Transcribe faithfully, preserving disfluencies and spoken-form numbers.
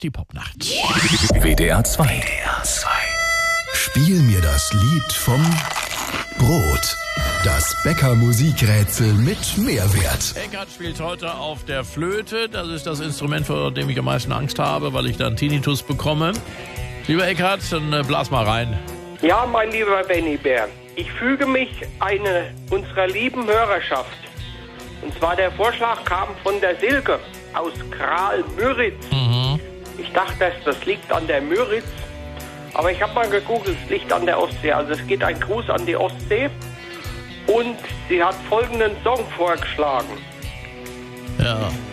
die Popnacht. W D R zwei. W D R zwei. Spiel mir das Lied vom Brot. Das Bäcker-Musikrätsel mit Mehrwert. Eckart spielt heute auf der Flöte. Das ist das Instrument, vor dem ich am meisten Angst habe, weil ich dann Tinnitus bekomme. Lieber Eckart, dann äh, blas mal rein. Ja, mein lieber Benny Bär, ich füge mich eine unserer lieben Hörerschaft. Und zwar der Vorschlag kam von der Silke aus Kral-Müritz. Mhm. Ich dachte, das liegt an der Müritz. Aber ich habe mal gegoogelt, es liegt an der Ostsee. Also es geht ein Gruß an die Ostsee. Und sie hat folgenden Song vorgeschlagen. Ja.